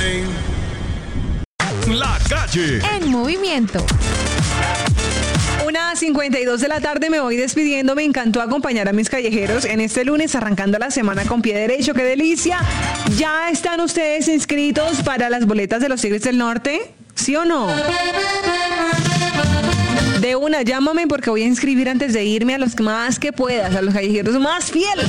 La Calle en movimiento. 1:52 de la tarde, me voy despidiendo. Me encantó acompañar a mis callejeros en este lunes, arrancando la semana con pie derecho. ¡Qué delicia! ¿Ya están ustedes inscritos para las boletas de los Tigres del Norte? ¿Sí o no? De una, llámame porque voy a inscribir antes de irme a los más que puedas, a los callejeros más fieles.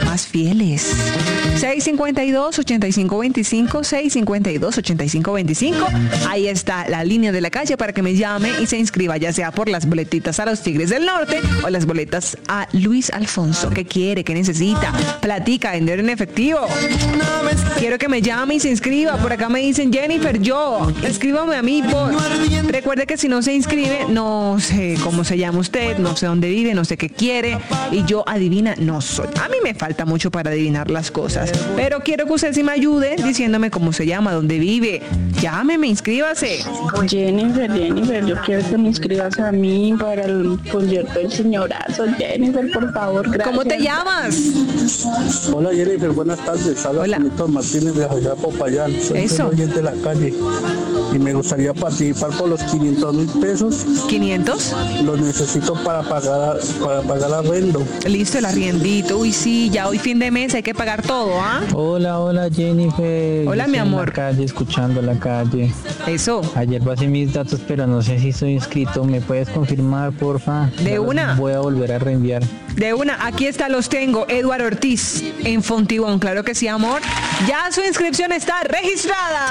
652-8525, 652-8525. Ahí está la línea de la calle para que me llame y se inscriba, ya sea por las boletitas a los Tigres del Norte o las boletas a Luis Alfonso. ¿Qué quiere? ¿Qué necesita? Platica, vender en efectivo. Quiero que me llame y se inscriba. Por acá me dicen, Jennifer, escríbame a mí. Recuerde que si no se inscribe, no sé cómo se llama usted, no sé dónde vive, no sé qué quiere, y yo adivina no soy. A mí me falta mucho para adivinar las cosas, pero quiero que usted sí me ayude diciéndome cómo se llama, dónde vive. Llámeme, inscríbase. Jennifer, yo quiero que me inscribas a mí para el concierto del señorazo. Jennifer, por favor, gracias. ¿Cómo te llamas? Hola Jennifer, buenas tardes. Hola. Víctor Martínez de José Popayán. Soy oyente de la calle y me gustaría participar por los 500,000 pesos. ¿500? Los necesito para pagar arriendo. Listo, el arriendito. Uy, sí, ya hoy fin de mes hay que pagar todo, ¿ah? Hola Jennifer. Hola, mi amor. En la calle, escuchando la calle. Eso. Ayer pasé mis datos, pero no sé si estoy inscrito. ¿Me puedes confirmar, porfa? De una. Voy a volver a reenviar. De una, aquí los tengo. Eduardo Ortiz en Fontibón, claro que sí, amor. Ya su inscripción está registrada.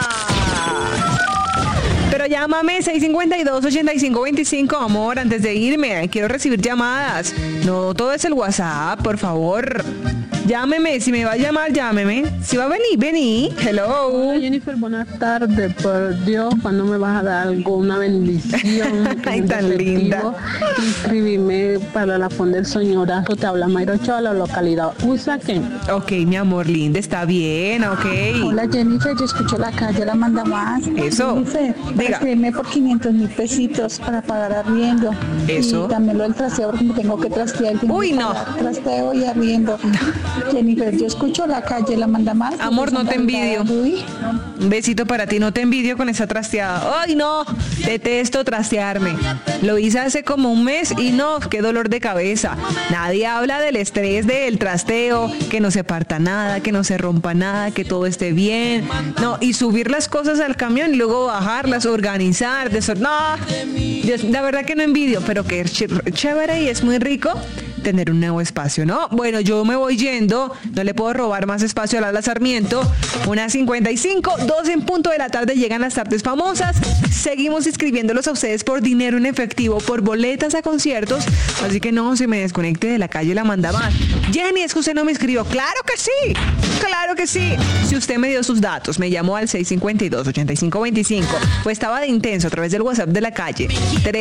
Pero llámame 652-8525, amor, antes de irme. Quiero recibir llamadas. No, todo es el WhatsApp, por favor. Llámeme, si me va a llamar, llámeme. Si va a venir, vení. Hello. Hola Jennifer, buenas tardes. Por Dios, ¿cuándo me vas a dar alguna bendición? Ay, tan linda. Inscribirme para la fonda del señorazo. Te habla Mayra Ochoa, la localidad Usaquén. Ok, mi amor linda, está bien, ok. Hola Jennifer, yo escucho la calle, la manda más. Eso. Jennifer, inscribirme por 500,000 pesitos para pagar arriendo. Eso. Y también lo del trasteo porque me tengo que trastear. Uy, no. Trasteo y arriendo. Jennifer, yo escucho la calle, la manda más. Amor, no te envidio. Un besito para ti, no te envidio con esa trasteada. Ay, no, detesto trastearme. Lo hice hace como un mes y no, qué dolor de cabeza. Nadie habla del estrés del trasteo, que no se parta nada, que no se rompa nada, que todo esté bien. No, y subir las cosas al camión y luego bajarlas, organizar, no, la verdad que no envidio, pero que es chévere y es muy rico tener un nuevo espacio, ¿no? Bueno, yo me voy yendo, no le puedo robar más espacio a Lala Sarmiento. 1:55, 2 en punto de la tarde, llegan las tardes famosas. Seguimos inscribiéndolos a ustedes por dinero en efectivo, por boletas a conciertos, así que no se me desconecte de la calle, la manda más. Jenny, es que usted no me escribió. Claro que sí, claro que sí. Si usted me dio sus datos, me llamó al 652-8525 o estaba de intenso a través del WhatsApp de la calle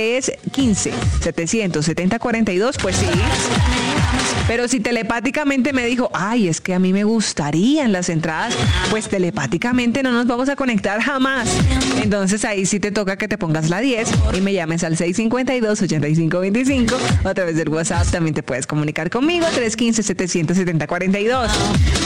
315-770-42, pues sí. Pero si telepáticamente me dijo, ay, es que a mí me gustarían las entradas, pues telepáticamente no nos vamos a conectar jamás. Entonces ahí sí te toca que te pongas la 10 y me llames al 652-8525 o a través del WhatsApp también te puedes comunicar conmigo, 315-770-42.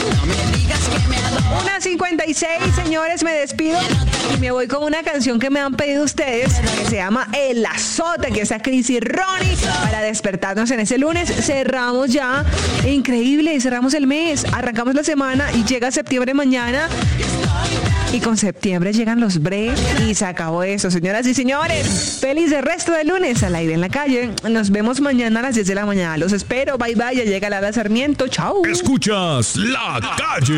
1:56, señores, me despido y me voy con una canción que me han pedido ustedes, que se llama El Azote, que es a Cris y Ronnie, para despertarnos en ese lunes. Cerramos ya, increíble, cerramos el mes, arrancamos la semana y llega septiembre mañana. Y con septiembre llegan los breaks y se acabó eso, señoras y señores. Feliz de resto de lunes al aire en la calle. Nos vemos mañana a las 10 de la mañana. Los espero. Bye bye. Ya llega Lala Sarmiento. Chao. Escuchas La Calle.